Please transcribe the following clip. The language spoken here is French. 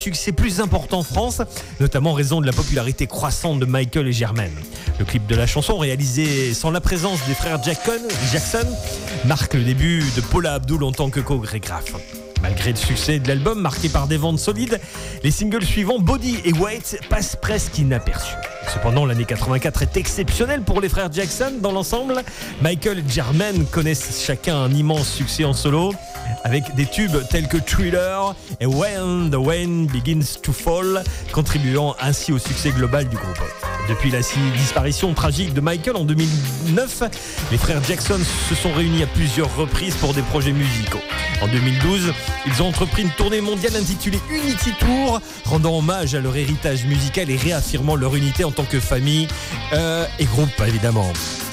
succès plus important en France, notamment en raison de la popularité croissante de Michael et Jermaine. Le clip de la chanson, réalisé sans la présence des frères Jackson, marque le début de Paula Abdul en tant que chorégraphe. Malgré le succès de l'album, marqué par des ventes solides, les singles suivants, Body et Weight, passent presque inaperçus. Cependant, l'année 84 est exceptionnelle pour les frères Jackson dans l'ensemble. Michael et Jermaine connaissent chacun un immense succès en solo, avec des tubes tels que Thriller et When the Rain Begins to Fall, contribuant ainsi au succès global du groupe. Depuis la disparition tragique de Michael en 2009, les frères Jackson se sont réunis à plusieurs reprises pour des projets musicaux. En 2012, ils ont entrepris une tournée mondiale intitulée Unity Tour, rendant hommage à leur héritage musical et réaffirmant leur unité en tant que famille et groupe, évidemment.